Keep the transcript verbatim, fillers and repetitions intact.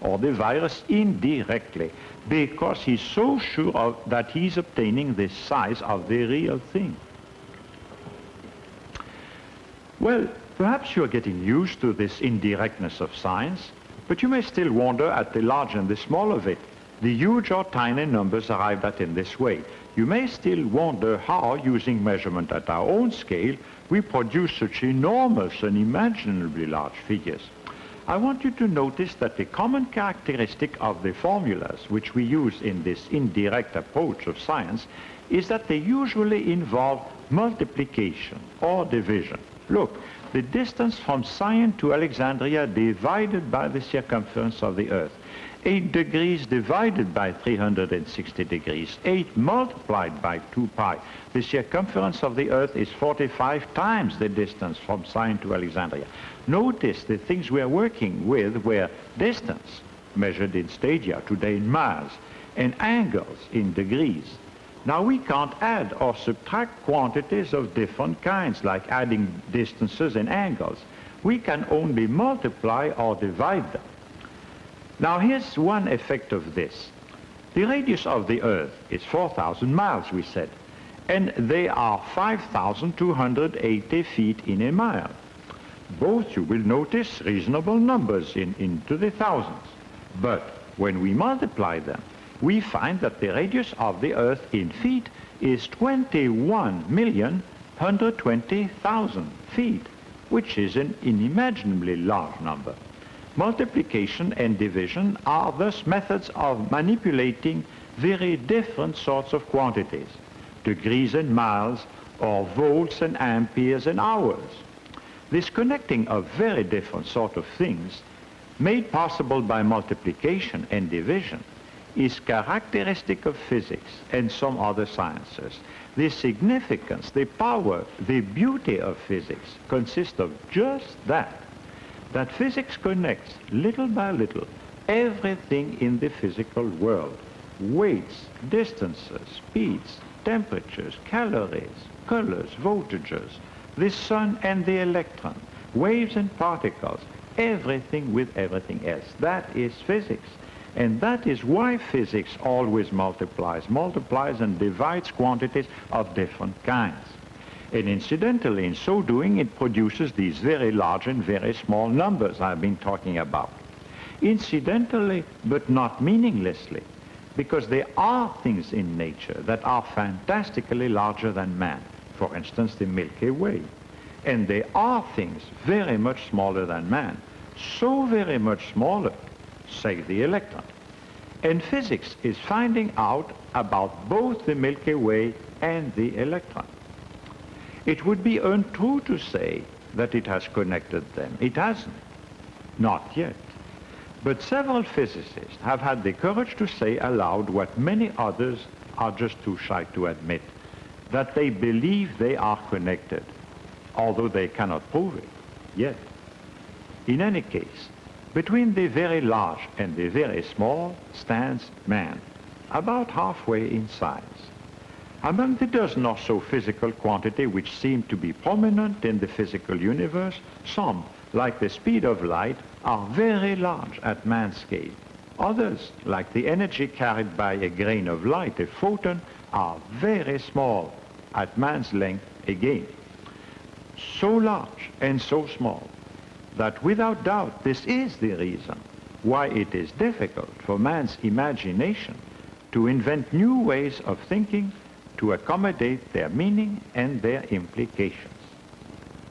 or the virus indirectly, because he's so sure of that he's obtaining the size of the real thing. Well, perhaps you're getting used to this indirectness of science, but you may still wonder at the large and the small of it, the huge or tiny numbers arrived at in this way. You may still wonder how, using measurement at our own scale, we produce such enormous, unimaginably large figures. I want you to notice that the common characteristic of the formulas which we use in this indirect approach of science is that they usually involve multiplication or division. Look, the distance from Sion to Alexandria divided by the circumference of the Earth. eight degrees divided by three hundred sixty degrees. eight multiplied by two pi. The circumference of the Earth is forty-five times the distance from Sion to Alexandria. Notice the things we are working with were distance, measured in stadia, today in miles, and angles in degrees. Now we can't add or subtract quantities of different kinds, like adding distances and angles. We can only multiply or divide them. Now here's one effect of this. The radius of the Earth is four thousand miles, we said, and they are five thousand two hundred eighty feet in a mile. Both, you will notice, reasonable numbers in, into the thousands. But when we multiply them, we find that the radius of the Earth in feet is twenty-one million one hundred twenty thousand feet, which is an unimaginably large number. Multiplication and division are thus methods of manipulating very different sorts of quantities, degrees and miles, or volts and amperes and hours. This connecting of very different sort of things, made possible by multiplication and division, is characteristic of physics and some other sciences. The significance, the power, the beauty of physics consists of just that, that physics connects little by little everything in the physical world: weights, distances, speeds, temperatures, calories, colors, voltages, the sun and the electron, waves and particles, everything with everything else. That is physics. And that is why physics always multiplies, multiplies and divides quantities of different kinds. And incidentally, in so doing, it produces these very large and very small numbers I've been talking about. Incidentally, but not meaninglessly, because there are things in nature that are fantastically larger than man. For instance, the Milky Way. And there are things very much smaller than man, so very much smaller, say the electron. And physics is finding out about both the Milky Way and the electron. It would be untrue to say that it has connected them. It hasn't. Not yet. But several physicists have had the courage to say aloud what many others are just too shy to admit, that they believe they are connected, although they cannot prove it yet. In any case, between the very large and the very small stands man, about halfway in size. Among the dozen or so physical quantity which seem to be prominent in the physical universe, some, like the speed of light, are very large at man's scale. Others, like the energy carried by a grain of light, a photon, are very small at man's length again. So large and so small that without doubt this is the reason why it is difficult for man's imagination to invent new ways of thinking to accommodate their meaning and their implications.